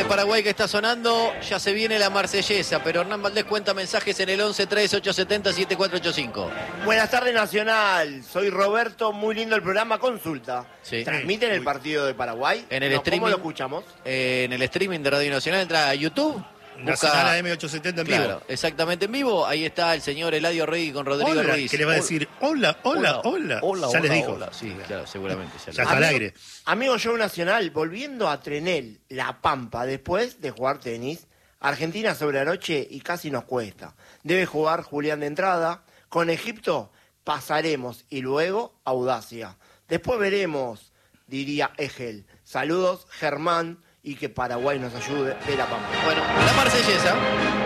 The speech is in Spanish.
Paraguay que está sonando, ya se viene la marsellesa, pero Hernán Valdés cuenta mensajes en el 11-3870-7485. Buenas tardes, Nacional. Soy Roberto, muy lindo el programa. Consulta. Sí. ¿Transmiten el partido de Paraguay? En el streaming, ¿Cómo lo escuchamos? En el streaming de Radio Nacional, entra a YouTube. Nacional AM870 en vivo. Claro, exactamente en vivo. Ahí está el señor Eladio Rey con Rodrigo Hola, Ruiz. que le va a decir hola. Ya les dijo. Hola. Sí, claro, seguramente. Ya está al aire. Amigo Show Nacional, volviendo a Trenel, La Pampa, después de jugar tenis, Argentina sobre anoche y casi nos cuesta. Debe jugar Julián de entrada. Con Egipto pasaremos y luego Audacia. Después veremos, diría Egel. Saludos, Germán, y que Paraguay nos ayude de La Pampa. Bueno, la marsellesa.